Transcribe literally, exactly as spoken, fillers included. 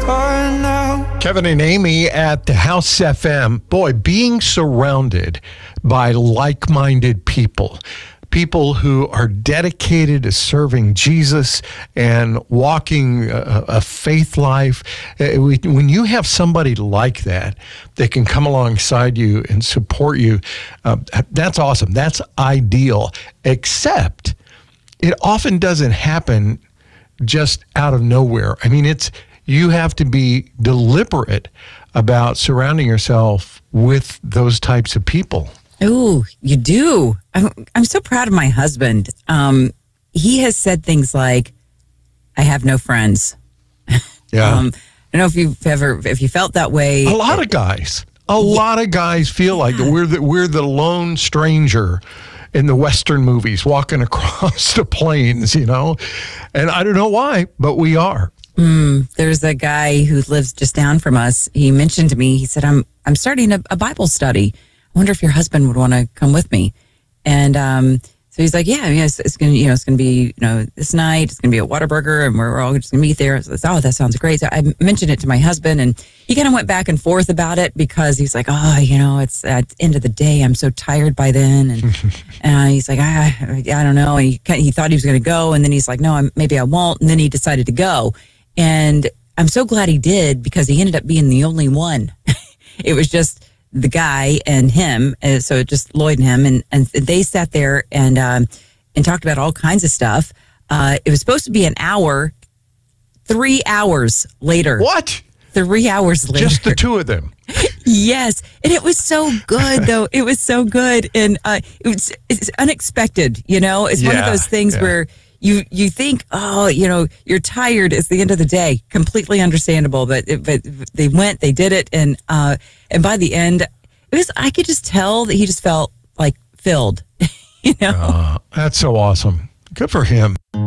car now. Kevin and Amy at the House F M. Boy, being surrounded by like-minded people, people who are dedicated to serving Jesus and walking a, a faith life. When you have somebody like that, that can come alongside you and support you, uh, that's awesome. That's ideal, except it often doesn't happen just out of nowhere. I mean, it's you have to be deliberate about surrounding yourself with those types of people. Oh, you do. I'm, I'm so proud of my husband. Um, he has said things like, I have no friends. Yeah. um, I don't know if you've ever, if you felt that way. A lot of guys, a lot of guys feel like we're the, we're the lone stranger in the Western movies walking across the plains, you know, and I don't know why, but we are. Mm, there's a guy who lives just down from us. He mentioned to me, he said, I'm, I'm starting a, a Bible study. I wonder if your husband would want to come with me. And um, so he's like, yeah, yeah, it's, it's going to, you know, it's going to be, you know, this night, it's going to be at Whataburger and we're all just going to meet there. So, oh, that sounds great. So I mentioned it to my husband and he kind of went back and forth about it because he's like, oh, you know, it's at the end of the day, I'm so tired by then. And, and he's like, I, I don't know. And he, he thought he was going to go. And then he's like, no, I'm, maybe I won't. And then he decided to go. And I'm so glad he did because he ended up being the only one. It was just the guy and him, uh, so just Lloyd and him, and, and they sat there and um, and talked about all kinds of stuff. Uh, it was supposed to be an hour, three hours later. What? Three hours later. Just the two of them. Yes, and it was so good, though. It was so good, and uh, it was it's unexpected. You know, it's one of Yeah, those things yeah. where you you think, oh, you know, you're tired. It's the end of the day. Completely understandable, but it, but they went, they did it, and uh, and by the end, it was I could just tell that he just felt like filled. You know, Uh, that's so awesome. Good for him.